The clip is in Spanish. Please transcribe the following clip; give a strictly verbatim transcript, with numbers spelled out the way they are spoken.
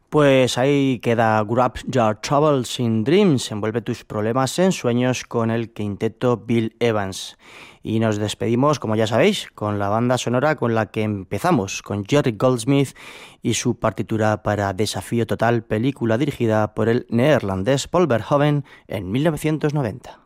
Pues ahí queda Wrap Your Troubles in Dreams, envuelve tus problemas en sueños con el quinteto Bill Evans. Y nos despedimos, como ya sabéis, con la banda sonora con la que empezamos, con Jerry Goldsmith y su partitura para Desafío Total, película dirigida por el neerlandés Paul Verhoeven en mil novecientos noventa.